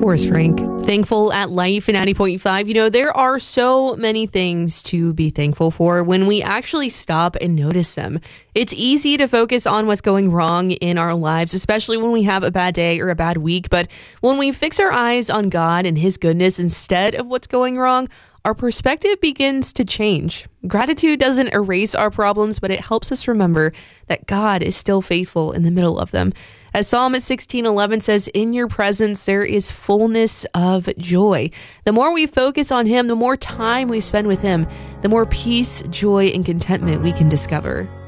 Forrest Frank. Thankful at Life in 90.5. You know, there are so many things to be thankful for when we actually stop and notice them. It's easy to focus on what's going wrong in our lives, especially when we have a bad day or a bad week. But when we fix our eyes on God and His goodness instead of what's going wrong, our perspective begins to change. Gratitude doesn't erase our problems, but it helps us remember that God is still faithful in the middle of them. As Psalm 16:11 says, "In your presence there is fullness of joy." The more we focus on Him, the more time we spend with Him, the more peace, joy, and contentment we can discover.